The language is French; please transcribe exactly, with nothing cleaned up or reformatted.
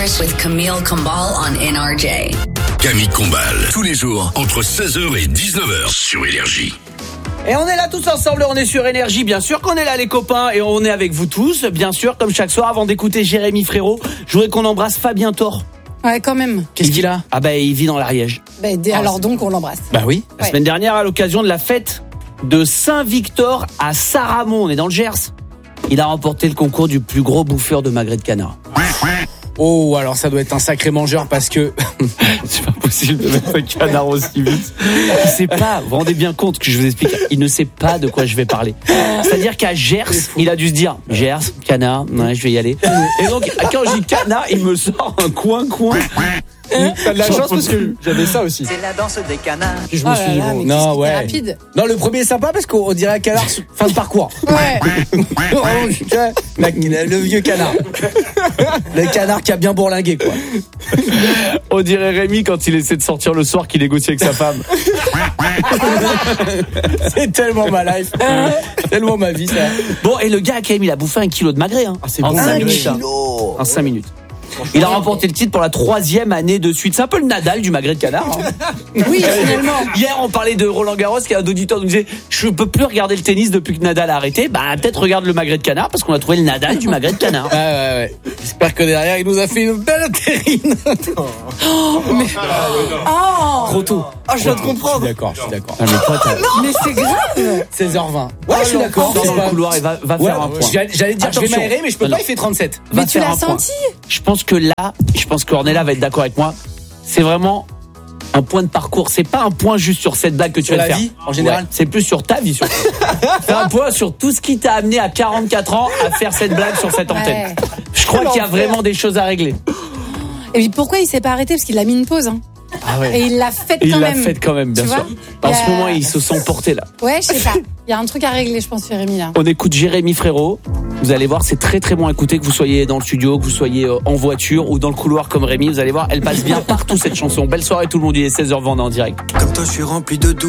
With Camille Combal on N R J. Camille Combal, tous les jours, entre seize heures et dix-neuf heures sur Énergie. Et on est là tous ensemble, on est sur Énergie, bien sûr qu'on est là les copains, et on est avec vous tous, bien sûr, comme chaque soir. Avant d'écouter Jérémy Frérot, je voudrais qu'on embrasse Fabien Thor. Ouais, quand même. Qu'est-ce qu'il a ? Ah bah il vit dans l'Ariège. Bah, d- alors donc on l'embrasse. Bah oui. La Ouais. semaine dernière, à l'occasion de la fête de Saint-Victor à Saramon, on est dans le Gers, il a remporté le concours du plus gros bouffeur de magret de canard. Oh, alors ça doit être un sacré mangeur parce que C'est pas possible de mettre un canard aussi vite. Il sait pas, vous vous rendez bien compte que je vous explique, il ne sait pas de quoi je vais parler. C'est-à-dire qu'à Gers, il a dû se dire Gers, canard, ouais, je vais y aller. Et donc, quand je dis canard, il me sort un coin-coin. t'as de la chance parce que j'avais ça aussi. C'est la danse des canards. Puis je Oh me là suis dit, là, bon, mais non, qu'est-ce qu'il ouais. est rapide. Non, le premier est sympa parce qu'on dirait un canard sous- fin de parcours. Ouais. La- la- le vieux canard. Le canard qui a bien bourlingué, quoi. On dirait Rémi quand il essaie de sortir le soir qu'il négocie avec sa femme. C'est tellement ma life. Tellement ma vie, ça. Bon, et le gars, quand même, il a bouffé un kilo de magret. Hein, c'est en bon, cinq un minutes. hein. kilo. En cinq minutes. Il a remporté le titre pour la troisième année de suite. C'est un peu le Nadal du magret de canard. hein. Oui, finalement. Hier, on parlait de Roland Garros, qui est un auditeur nous disait je peux plus regarder le tennis depuis que Nadal a arrêté. Bah, peut-être regarde le magret de canard parce qu'on a trouvé le Nadal du magret de canard. Ouais, ouais, ouais. J'espère que derrière, il nous a fait une belle terrine. Oh, Trop tôt. Ah, je viens de comprendre. Je suis d'accord, je suis d'accord. Ah, mais toi, t'as- mais c'est grave. seize heures vingt. Ouais, je suis d'accord. Sors c'est dans le pas- couloir et va, va Ouais, faire un point. j'allais j'allais dire, je vais Attention. m'aérer, mais je peux Non, pas, non. il fait trente-sept. Va Mais tu faire l'as un point. senti. Je pense que là, je pense que Ornella va être d'accord avec moi. C'est vraiment un point de parcours. C'est pas un point juste sur cette blague que tu Sur vas la faire. vie, en général. Ouais, c'est plus sur ta vie, surtout. C'est un point sur tout ce qui t'a amené à quarante-quatre ans à faire cette blague sur cette antenne. Ouais. Je crois qu'il y a vraiment des choses à régler. Et puis pourquoi il s'est pas arrêté? Parce qu'il a mis une pause. Hein. Ah ouais. Et il l'a fait Et quand il l'a même. fait quand même, bien Tu sûr. vois, En il y ce a- moment, ils se sont portés là. Ouais, je sais pas. Il y a un truc à régler, je pense, Jérémy, là. On écoute Jérémy Frérot. Vous allez voir, c'est très très bon à écouter, que vous soyez dans le studio, que vous soyez euh, en voiture ou dans le couloir comme Rémi. Vous allez voir, elle passe bien partout cette chanson. Belle soirée tout le monde, il est seize heures vingt en direct. Comme toi, je suis rempli de doutes.